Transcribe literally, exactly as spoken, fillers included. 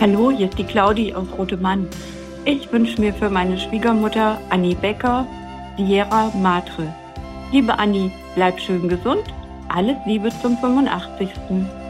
Hallo, hier ist die Claudi aus Rotemann. Ich wünsche mir für meine Schwiegermutter Annie Becker Sierra Madre. Liebe Annie, bleib schön gesund. Alles Liebe zum fünfundachtzigsten